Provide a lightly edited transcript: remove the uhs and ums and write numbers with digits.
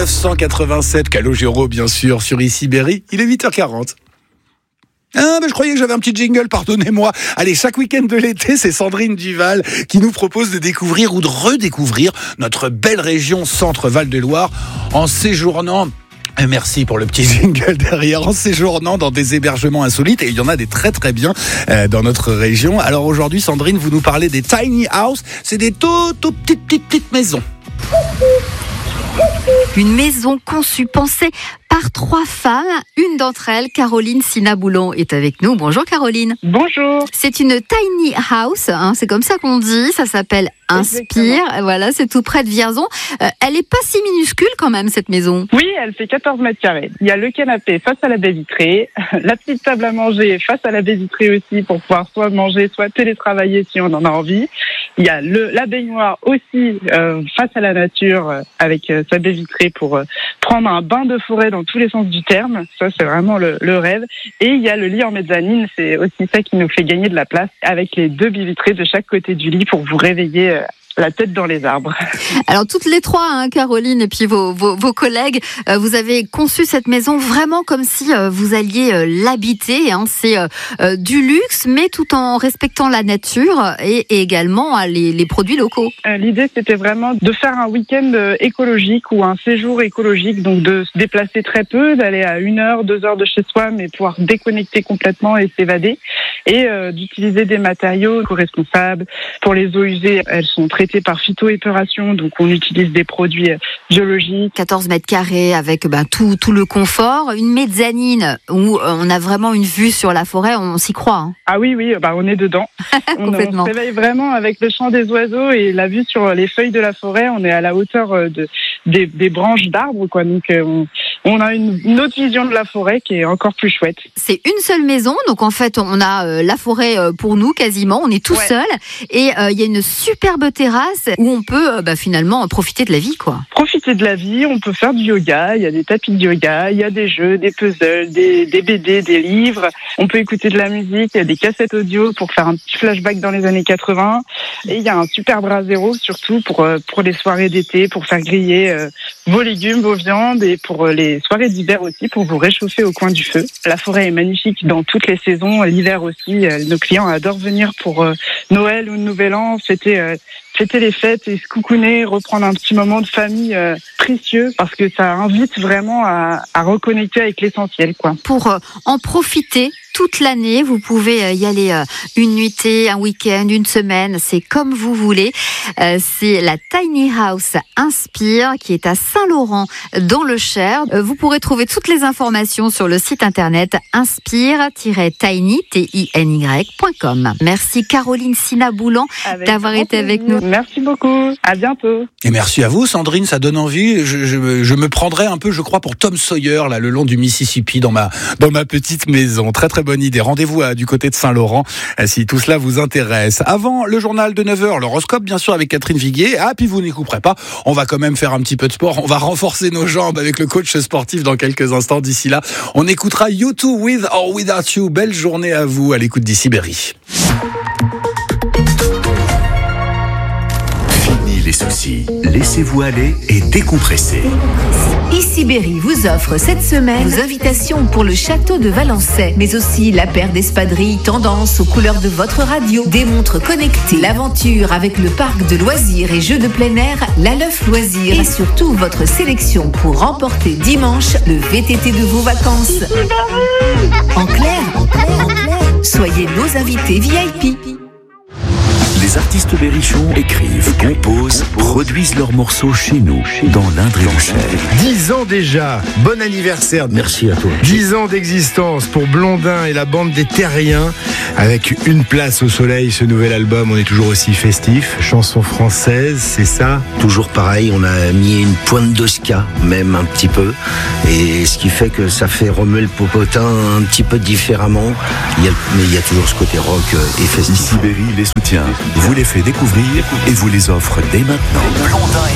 1987, Calogero bien sûr, sur Ici Berry, il est 8h40. Ah, mais je croyais que j'avais un petit jingle, pardonnez-moi. Allez, chaque week-end de l'été, c'est Sandrine Duval qui nous propose de découvrir ou de redécouvrir notre belle région Centre-Val de Loire en séjournant. Merci pour le petit jingle derrière. En séjournant dans des hébergements insolites, et il y en a des très très bien dans notre région. Alors aujourd'hui, Sandrine, vous nous parlez des tiny house. C'est des tout petites maisons. Une maison conçue, pensée par 3 femmes. Une d'entre elles, Caroline Sinaboulon, est avec nous. Bonjour Caroline. Bonjour. C'est une tiny house, c'est comme ça qu'on dit. Ça s'appelle Inspire. Exactement. Voilà, c'est tout près de Vierzon. Elle est pas si minuscule quand même, cette maison. Oui, elle fait 14 mètres carrés. Il y a le canapé face à la baie vitrée, la petite table à manger face à la baie vitrée aussi pour pouvoir soit manger, soit télétravailler si on en a envie. Il y a la baignoire aussi face à la nature avec sa baie vitrée pour prendre un bain de forêt dans tous les sens du terme. Ça, c'est vraiment le rêve. Et il y a le lit en mezzanine. C'est aussi ça qui nous fait gagner de la place avec les 2 baies vitrées de chaque côté du lit pour vous réveiller la tête dans les arbres. Alors toutes les 3, Caroline et puis vos collègues, vous avez conçu cette maison vraiment comme si vous alliez l'habiter. C'est du luxe, mais tout en respectant la nature et également les produits locaux. L'idée, c'était vraiment de faire un week-end écologique ou un séjour écologique, donc de se déplacer très peu, d'aller à 1 heure, 2 heures de chez soi, mais pouvoir déconnecter complètement et s'évader, et d'utiliser des matériaux éco-responsables. Pour les eaux usées, elles sont traitées par phytoépuration, donc on utilise des produits biologiques. 14 mètres carrés avec tout le confort, une mezzanine où on a vraiment une vue sur la forêt, on s'y croit. Ah oui, on est dedans. On se réveille vraiment avec le chant des oiseaux et la vue sur les feuilles de la forêt. On est à la hauteur des branches d'arbres, quoi. Donc on a une autre vision de la forêt qui est encore plus chouette. C'est une seule maison, donc en fait on a la forêt pour nous quasiment, on est tout seul et il y a une superbe terrasse où on peut finalement profiter de la vie, quoi. Profiter de la vie, on peut faire du yoga, il y a des tapis de yoga, il y a des jeux, des puzzles, des BD, des livres, on peut écouter de la musique, il y a des cassettes audio pour faire un petit flashback dans les années 80 et il y a un super brasero surtout pour les soirées d'été, pour faire griller vos légumes, vos viandes et pour les soirées d'hiver aussi pour vous réchauffer au coin du feu. La forêt est magnifique dans toutes les saisons, l'hiver aussi, nos clients adorent venir pour Noël ou Nouvel An, fêter les fêtes et se coucouner, reprendre un petit moment de famille précieux parce que ça invite vraiment à reconnecter avec l'essentiel, quoi. Pour en profiter toute l'année, vous pouvez y aller une nuitée, un week-end, une semaine, c'est comme vous voulez. C'est la Tiny House Inspire qui est à Saint-Laurent dans le Cher. Vous pourrez trouver toutes les informations sur le site internet inspire-tiny.com. Merci Caroline Sinaboulon d'avoir été avec nous. Merci beaucoup, à bientôt. Et merci à vous Sandrine, ça donne envie. Je me prendrai un peu, je crois, pour Tom Sawyer là, le long du Mississippi dans ma petite maison. Très très bonne idée. Rendez-vous du côté de Saint-Laurent si tout cela vous intéresse. Avant le journal de 9h, l'horoscope bien sûr avec Catherine Viguier. Puis vous n'y couperez pas, on va quand même faire un petit peu de sport. On va renforcer nos jambes avec le coach sportif dans quelques instants. D'ici là, on écoutera U2 With or Without You. Belle journée à vous à l'écoute d'Ici Berry. Les soucis, laissez-vous aller et décompressez. Ici Berry vous offre cette semaine vos invitations pour le château de Valençay, mais aussi la paire d'espadrilles tendance aux couleurs de votre radio, des montres connectées, l'aventure avec le parc de loisirs et jeux de plein air, la Leuf Loisirs et surtout votre sélection pour remporter dimanche le VTT de vos vacances. En clair, soyez nos invités VIP. Les artistes berrichons écrivent, composent, produisent leurs morceaux chez nous, dans l'Indre-et-Locher. 10 ans déjà, bon anniversaire. Merci à toi. 10 ans d'existence pour Blondin et la bande des Terriens. Avec une place au soleil, ce nouvel album, on est toujours aussi festif. Chanson française, c'est ça? Toujours pareil, on a mis une pointe de ska, même un petit peu. Et ce qui fait que ça fait remuer le popotin un petit peu différemment. Mais il y a toujours ce côté rock et festif. Ici Berry les soutient, vous les fait découvrir et vous les offre dès maintenant.